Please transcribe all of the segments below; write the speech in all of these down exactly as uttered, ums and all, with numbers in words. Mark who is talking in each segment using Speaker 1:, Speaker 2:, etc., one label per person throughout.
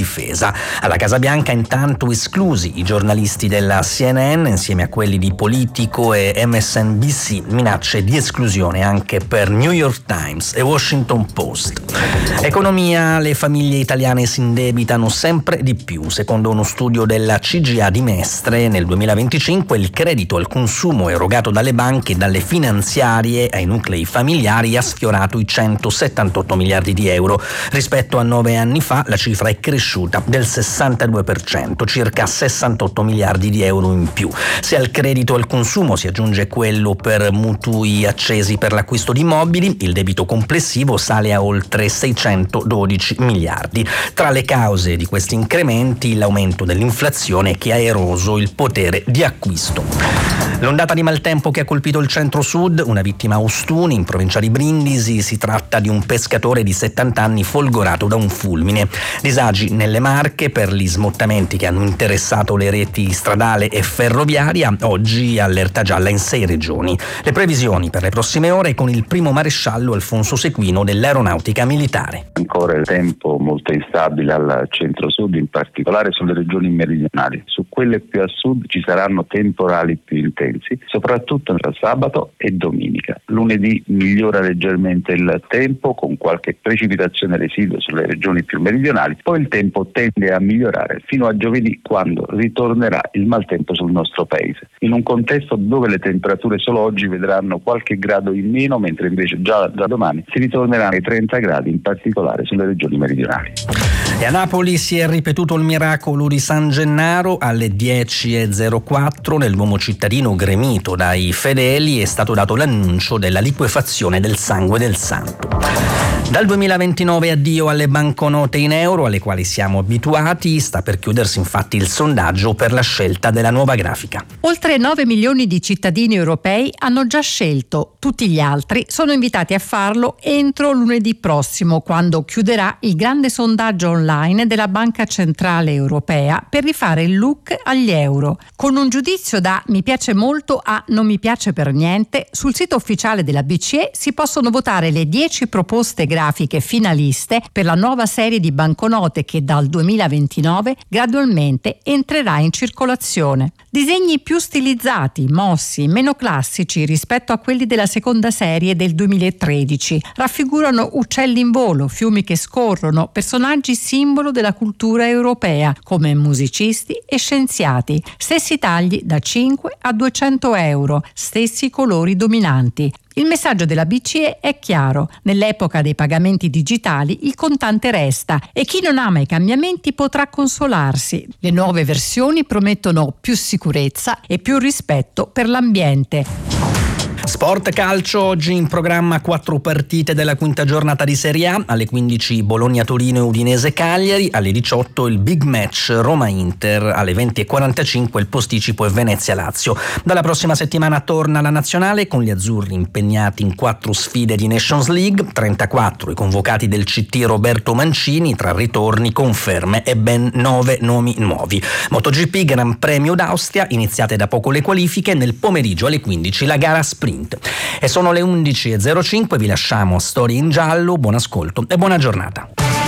Speaker 1: difesa. Alla Casa Bianca intanto esclusi i giornalisti della C N N insieme a quelli di Politico e M S N B C, minacce di esclusione anche per New York Times e Washington Post. Economia, le famiglie italiane si indebitano sempre di più. Secondo uno studio della C G A di Mestre, nel duemilaventicinque il credito al consumo erogato dalle banche e dalle finanziarie ai nuclei familiari ha sfiorato i centosettantotto miliardi di euro. Rispetto a nove anni fa la cifra è cresciuta del sessantadue per cento, circa sessantotto miliardi di euro in più. Se al credito al consumo si aggiunge quello per mutui accesi per l'acquisto di immobili, il debito complessivo sale a oltre seicentododici miliardi. Tra le cause di questi incrementi l'aumento dell'inflazione che ha eroso il potere di acquisto. L'ondata di maltempo che ha colpito il centro-sud, una vittima a Ostuni, in provincia di Brindisi. Si tratta di un pescatore di settanta anni folgorato da un fulmine. Disagi nelle Marche per gli smottamenti che hanno interessato le reti stradale e ferroviaria. Oggi allerta gialla in sei regioni. Le previsioni per le prossime ore con il primo maresciallo Alfonso Sequino dell'Aeronautica Militare.
Speaker 2: Ancora il tempo molto instabile al centro-sud, in particolare sulle regioni meridionali. Su quelle più a sud ci saranno temporali più intensi, soprattutto tra sabato e domenica. Lunedì migliora leggermente il tempo con qualche precipitazione residua sulle regioni più meridionali, poi il tempo tende a migliorare fino a giovedì, quando ritornerà il maltempo sul nostro paese, in un contesto dove le temperature solo oggi vedranno qualche grado in meno, mentre invece già da domani si ritornerà ai trenta gradi, in particolare sulle regioni meridionali.
Speaker 1: E a Napoli si è ripetuto il miracolo di San Gennaro. Alle dieci e zero quattro nel Duomo cittadino, gremito dai fedeli, è stato dato l'annuncio della liquefazione del sangue del santo. Dal duemilaventinove addio alle banconote in euro, alle quali siamo abituati. Sta per chiudersi infatti il sondaggio per la scelta della nuova grafica.
Speaker 3: Oltre nove milioni di cittadini europei hanno già scelto. Tutti gli altri sono invitati a farlo entro lunedì prossimo, quando chiuderà il grande sondaggio online della Banca Centrale Europea per rifare il look agli euro. Con un giudizio da mi piace molto a non mi piace per niente, sul sito ufficiale della B C E si possono votare le dieci proposte grafiche finaliste per la nuova serie di banconote che dal duemilaventinove gradualmente entrerà in circolazione. Disegni più stilizzati, mossi, meno classici rispetto a quelli della seconda serie del duemilatredici. Raffigurano uccelli in volo, fiumi che scorrono, personaggi simbolo della cultura europea come musicisti e scienziati. Stessi tagli da cinque a duecento euro, stessi colori dominanti. Il messaggio della B C E è chiaro: nell'epoca dei pagamenti digitali il contante resta e chi non ama i cambiamenti potrà consolarsi. Le nuove versioni promettono più sicurezza e più rispetto per l'ambiente.
Speaker 1: Sport calcio, oggi in programma quattro partite della quinta giornata di Serie A. Alle quindici Bologna-Torino e Udinese-Cagliari, alle diciotto il big match Roma-Inter, alle venti e quarantacinque il posticipo e Venezia-Lazio. Dalla prossima settimana torna la nazionale con gli azzurri impegnati in quattro sfide di Nations League, trentaquattro i convocati del C T Roberto Mancini, tra ritorni, conferme e ben nove nomi nuovi. MotoGP Gran Premio d'Austria, iniziate da poco le qualifiche, nel pomeriggio alle quindici la gara sprint. E sono le undici e zero cinque, vi lasciamo a Storie in Giallo, buon ascolto e buona giornata.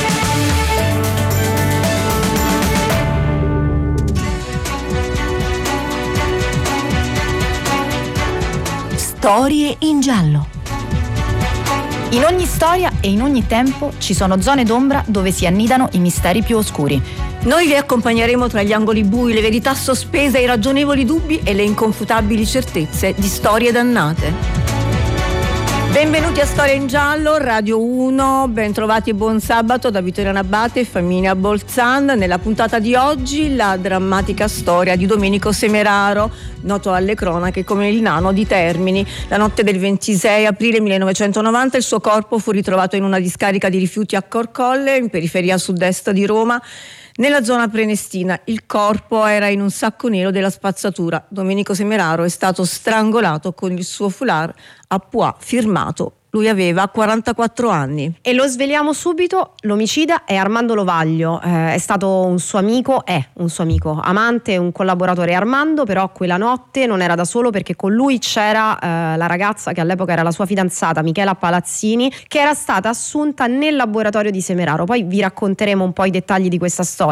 Speaker 4: Storie in Giallo. In ogni storia e in ogni tempo ci sono zone d'ombra dove si annidano i misteri più oscuri.
Speaker 5: Noi vi accompagneremo tra gli angoli bui, le verità sospese, i ragionevoli dubbi e le inconfutabili certezze di storie dannate. Benvenuti a Storia in Giallo, Radio uno, ben trovati e buon sabato da Vittorio Nabate e Flaminia Bolzan. Nella puntata di oggi la drammatica storia di Domenico Semeraro, noto alle cronache come il nano di Termini. La notte del ventisei aprile millenovecentonovanta il suo corpo fu ritrovato in una discarica di rifiuti a Corcolle, in periferia sud-est di Roma, nella zona prenestina. Il corpo era in un sacco nero della spazzatura. Domenico Semeraro è stato strangolato con il suo foulard a pois firmato. Lui aveva quarantaquattro anni.
Speaker 6: E lo sveliamo subito, l'omicida è Armando Lovaglio, eh, è stato un suo amico, è un suo amico, amante, un collaboratore. Armando però quella notte non era da solo, perché con lui c'era eh, la ragazza che all'epoca era la sua fidanzata, Michela Palazzini, che era stata assunta nel laboratorio di Semeraro. Poi vi racconteremo un po' i dettagli di questa storia.